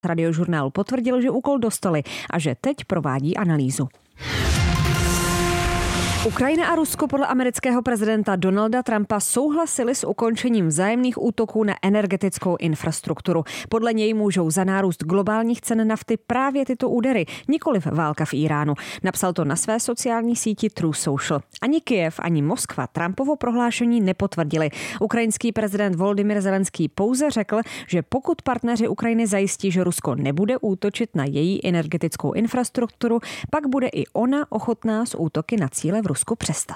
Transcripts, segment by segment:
Radiožurnálu potvrdil, že úkol dostali a že teď provádí analýzu. Ukrajina a Rusko podle amerického prezidenta Donalda Trumpa souhlasili s ukončením vzájemných útoků na energetickou infrastrukturu. Podle něj můžou za nárůst globálních cen nafty právě tyto údery, nikoliv válka v Iránu. Napsal to na své sociální síti Truth Social. Ani Kyjev, ani Moskva Trumpovo prohlášení nepotvrdili. Ukrajinský prezident Volodymyr Zelenský pouze řekl, že pokud partneři Ukrajiny zajistí, že Rusko nebude útočit na její energetickou infrastrukturu, pak bude i ona ochotná s útoky na cíle v Rusku přestat.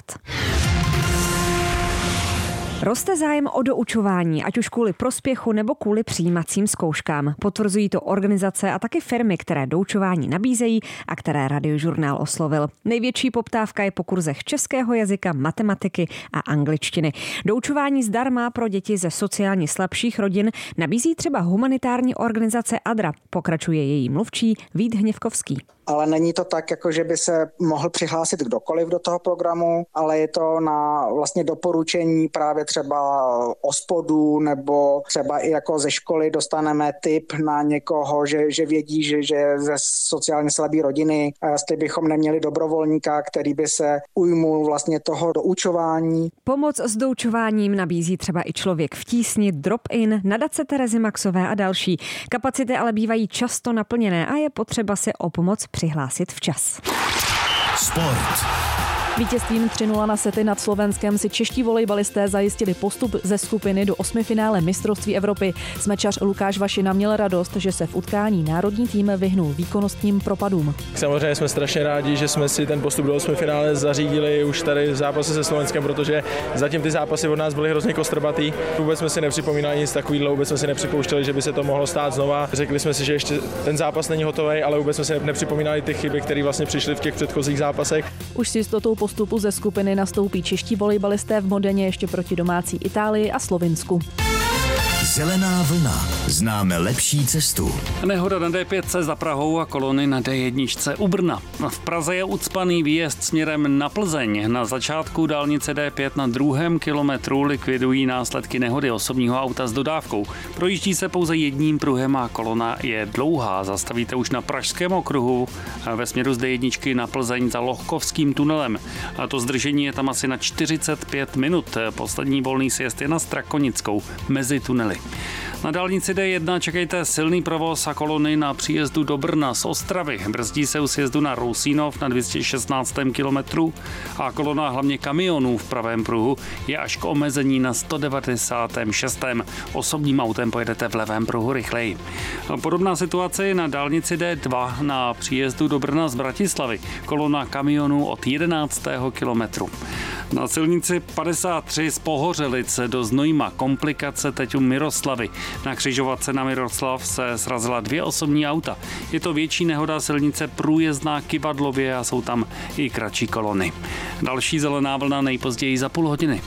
Roste zájem o doučování, ať už kvůli prospěchu nebo kvůli přijímacím zkouškám. Potvrzují to organizace a taky firmy, které doučování nabízejí a které Radiožurnál oslovil. Největší poptávka je po kurzech českého jazyka, matematiky a angličtiny. Doučování zdarma pro děti ze sociálně slabších rodin nabízí třeba humanitární organizace ADRA, pokračuje její mluvčí Vít Hněvkovský. Ale není to tak, jako že by se mohl přihlásit kdokoliv do toho programu, ale je to na vlastně doporučení právě třeba OSPODu nebo třeba i jako ze školy dostaneme tip na někoho, že vědí, že ze sociálně slabé rodiny, jestli bychom neměli dobrovolníka, který by se ujmul vlastně toho doučování. Pomoc s doučováním nabízí třeba i Člověk v tísni, Drop-in, nadace Terezy Maxové a další. Kapacity ale bývají často naplněné a je potřeba se o pomoc přihlásit včas. Sport. Vítězstvím 3-0 na sety nad Slovenskem si čeští volejbalisté zajistili postup ze skupiny do osmifinále mistrovství Evropy. Smečař Lukáš Vašina měl radost, že se v utkání národní tým vyhnul výkonnostním propadům. Samozřejmě jsme strašně rádi, že jsme si ten postup do osmifinále zařídili už tady v zápase se Slovenskem, protože zatím ty zápasy od nás byly hrozně kostrbatý. Vůbec jsme si nepřipomínali nic takového, vůbec jsme si nepřipouštěli, že by se to mohlo stát znova. Řekli jsme si, že ještě ten zápas není hotový, ale vůbec jsme si nepřipomínali ty chyby, které vlastně přišly v těch předchozích zápasech. Už s jistotou postupu ze skupiny nastoupí čeští volejbalisté v Modeně ještě proti domácí Itálii a Slovinsku. Zelená vlna. Známe lepší cestu. Nehoda na D5 za Prahou a kolony na D1 u Brna. V Praze je ucpaný výjezd směrem na Plzeň. Na začátku dálnice D5 na 2. kilometru likvidují následky nehody osobního auta s dodávkou. Projíždí se pouze jedním pruhem a kolona je dlouhá. Zastavíte už na Pražském okruhu ve směru z D1 na Plzeň za Lohkovským tunelem. A to zdržení je tam asi na 45 minut. Poslední volný sjezd je na Strakonickou mezi tunely. Na dálnici D1 čekejte silný provoz a kolony na příjezdu do Brna z Ostravy. Brzdí se u sjezdu na Rousínov na 216. kilometru a kolona hlavně kamionů v pravém pruhu je až k omezení na 196. Osobním autem pojedete v levém pruhu rychleji. Podobná situace je na dálnici D2 na příjezdu do Brna z Bratislavy. Kolona kamionů od 11. kilometru. Na silnici 53 z Pohořelic do Znojma komplikace teď u Miroslavy. Na křižovatce na Miroslav se srazila 2 osobní auta. Je to větší nehoda, silnice průjezdná Kyvadlově a jsou tam i kratší kolony. Další zelená vlna nejpozději za půl hodiny.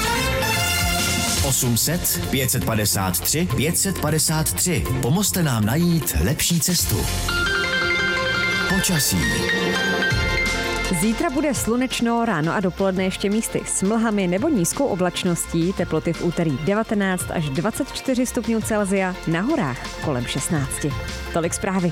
800 553 553. Pomozte nám najít lepší cestu. Počasí. Zítra bude slunečno, ráno a dopoledne ještě místy s mlhami nebo nízkou oblačností, teploty v úterý 19 až 24 stupňů Celsia, na horách kolem 16. Tolik zprávy.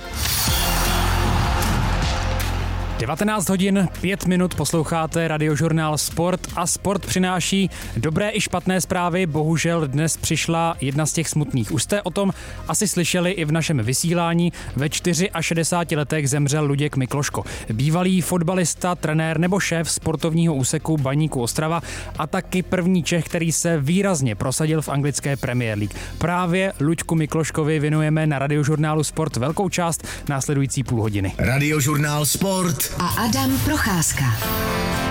19 hodin 5 minut posloucháte Radiožurnál Sport a Sport přináší dobré i špatné zprávy. Bohužel dnes přišla jedna z těch smutných. Už jste o tom asi slyšeli i v našem vysílání. Ve 64 letech zemřel Luděk Mikloško. Bývalý fotbalista, trenér nebo šéf sportovního úseku Baníku Ostrava a taky první Čech, který se výrazně prosadil v anglické Premier League. Právě Luďku Mikloškovi věnujeme na Radiožurnálu Sport velkou část následující půl hodiny. Radiožurnál Sport a Adam Procházka.